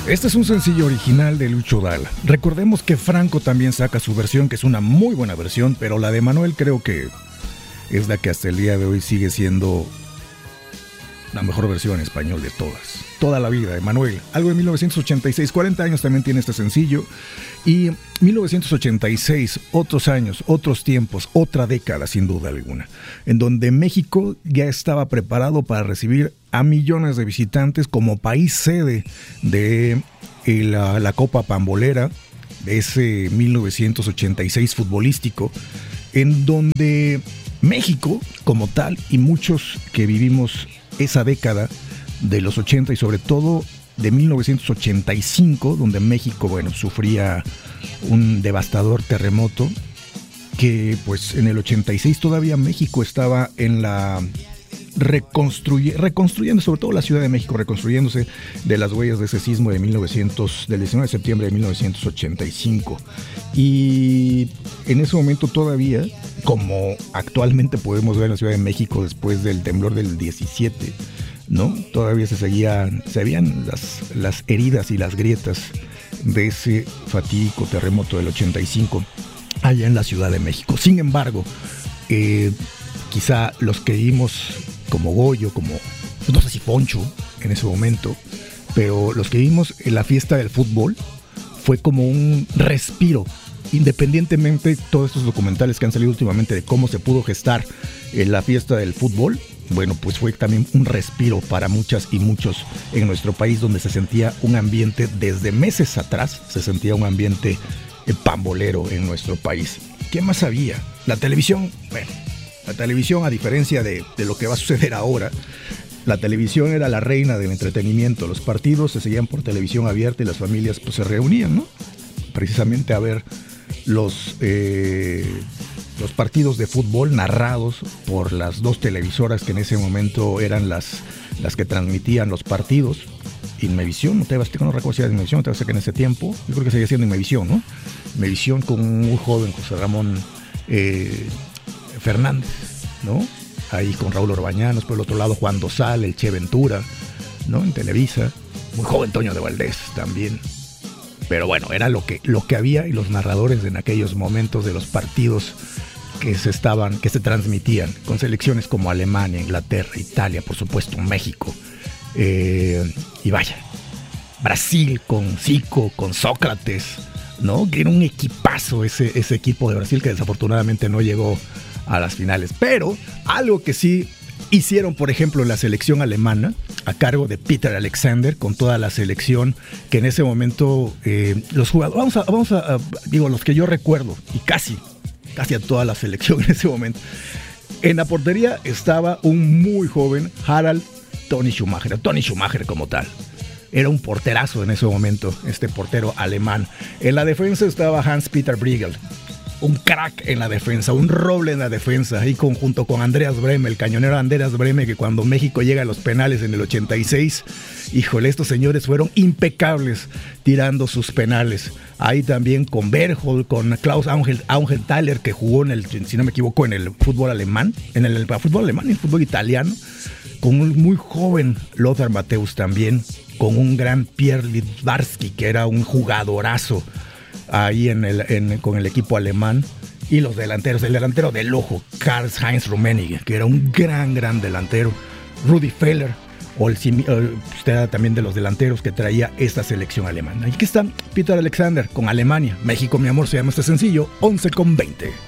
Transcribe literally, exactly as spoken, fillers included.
Este es un sencillo original de Lucho Dalla. Recordemos que Franco también saca su versión, que es una muy buena versión, pero la de Manuel creo que es la que hasta el día de hoy sigue siendo la mejor versión en español de todas. Toda la vida de Manuel. Algo de mil novecientos ochenta y seis, cuarenta años también tiene este sencillo. Y mil novecientos ochenta y seis, otros años, otros tiempos, otra década sin duda alguna, en donde México ya estaba preparado para recibir a millones de visitantes como país sede de la, la Copa Pambolera, de ese mil novecientos ochenta y seis futbolístico, en donde México como tal y muchos que vivimos esa década de los ochenta y sobre todo de mil novecientos ochenta y cinco, donde México, bueno, sufría un devastador terremoto, que pues en el ochenta y seis todavía México estaba en la reconstruye, reconstruyendo, sobre todo la Ciudad de México, reconstruyéndose de las huellas de ese sismo de mil novecientos, del diecinueve de septiembre de mil novecientos ochenta y cinco. Y en ese momento todavía, como actualmente podemos ver en la Ciudad de México después del temblor del diecisiete, ¿no? Todavía se seguían, se veían las, las heridas y las grietas de ese fatídico terremoto del ochenta y cinco allá en la Ciudad de México. Sin embargo, eh, quizá los que vimos como Goyo, como, no sé si Poncho en ese momento, pero los que vimos en la fiesta del fútbol fue como un respiro, independientemente de todos estos documentales que han salido últimamente de cómo se pudo gestar en la fiesta del fútbol. Bueno, pues fue también un respiro para muchas y muchos en nuestro país, donde se sentía un ambiente, desde meses atrás, se sentía un ambiente eh, pambolero en nuestro país. ¿Qué más había? La televisión, bueno, la televisión, a diferencia de, de lo que va a suceder ahora, la televisión era la reina del entretenimiento. Los partidos se seguían por televisión abierta y las familias pues se reunían, ¿no? Precisamente a ver los... Eh, los partidos de fútbol narrados por las dos televisoras que en ese momento eran las, las que transmitían los partidos. Inmevisión, no te vas, no recuerdo si era Inmevisión, te vas a que en ese tiempo, yo creo que seguía siendo Inmevisión, ¿no? Inmevisión con un muy joven José Ramón eh, Fernández, ¿no? Ahí con Raúl Orbañanos, por el otro lado Juan Dosal, el Che Ventura, ¿no? En Televisa, muy joven Toño de Valdés también. Pero bueno, era lo que, lo que había, y los narradores en aquellos momentos de los partidos que se estaban, que se transmitían con selecciones como Alemania, Inglaterra, Italia, por supuesto México, eh, y vaya, Brasil con Zico, con Sócrates, ¿no? Que era un equipazo ese, ese equipo de Brasil, que desafortunadamente no llegó a las finales. Pero algo que sí hicieron, por ejemplo, la selección alemana, a cargo de Peter Alexander, con toda la selección, que en ese momento eh, los jugadores, vamos a, vamos a, a, digo, los que yo recuerdo, y casi, casi a toda la selección en ese momento, en la portería estaba un muy joven Harald Toni Schumacher, Toni Schumacher como tal. Era un porterazo en ese momento, este portero alemán. En la defensa estaba Hans-Peter Briegel, un crack en la defensa, un roble en la defensa, ahí con, junto con Andreas Brehme, el cañonero Andreas Brehme, que cuando México llega a los penales en el ochenta y seis, híjole, estos señores fueron impecables tirando sus penales. Ahí también con Berghold, con Klaus Ángel, Ángel Thaler, que jugó en el, si no me equivoco, en el fútbol alemán, en el, el fútbol alemán y el fútbol italiano, con un muy joven Lothar Matthäus también, con un gran Pierre Littbarski, que era un jugadorazo ahí en el, en, con el equipo alemán. Y los delanteros, el delantero de lujo, Karl-Heinz Rummenigge, que era un gran, gran delantero, Rudi Feller, o el, usted era también de los delanteros que traía esta selección alemana. Y aquí está Peter Alexander con Alemania. México, mi amor, se llama este sencillo, once con veinte.